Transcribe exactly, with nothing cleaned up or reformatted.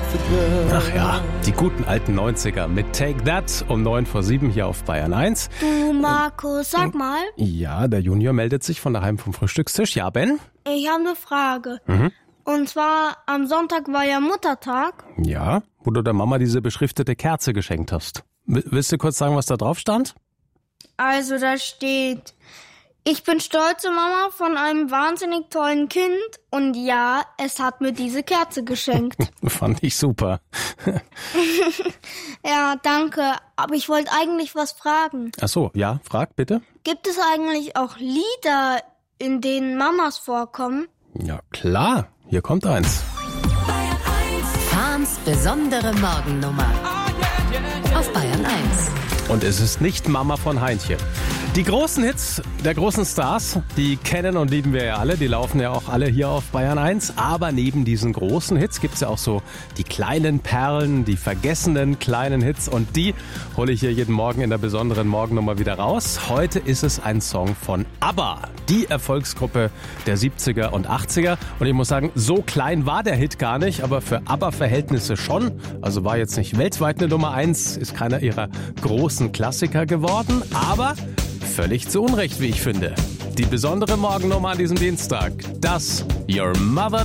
Ach ja, die guten alten neunziger mit Take That um neun vor sieben hier auf Bayern eins. Du, Markus, sag mal. Ja, der Junior meldet sich von daheim vom Frühstückstisch. Ja, Ben? Ich habe eine Frage. Mhm. Und zwar, am Sonntag war ja Muttertag. Ja, wo du der Mama diese beschriftete Kerze geschenkt hast. W- willst du kurz sagen, was da drauf stand? Also da steht: Ich bin stolze Mama von einem wahnsinnig tollen Kind und ja, es hat mir diese Kerze geschenkt. Fand ich super. Ja, danke. Aber ich wollte eigentlich was fragen. Ach so, ja, frag bitte. Gibt es eigentlich auch Lieder, in denen Mamas vorkommen? Ja, klar. Hier kommt eins. Fahns besondere Morgennummer auf Bayern eins. Und es ist nicht Mama von Heintje. Die großen Hits der großen Stars, die kennen und lieben wir ja alle. Die laufen ja auch alle hier auf Bayern eins. Aber neben diesen großen Hits gibt's ja auch so die kleinen Perlen, die vergessenen kleinen Hits. Und die hole ich hier jeden Morgen in der besonderen Morgennummer wieder raus. Heute ist es ein Song von ABBA, die Erfolgsgruppe der siebziger und achtziger. Und ich muss sagen, so klein war der Hit gar nicht, aber für ABBA-Verhältnisse schon. Also war jetzt nicht weltweit eine Nummer eins, ist keiner ihrer großen Klassiker geworden, aber völlig zu Unrecht, wie ich finde. Die besondere Morgennummer an diesem Dienstag. Das Your Mother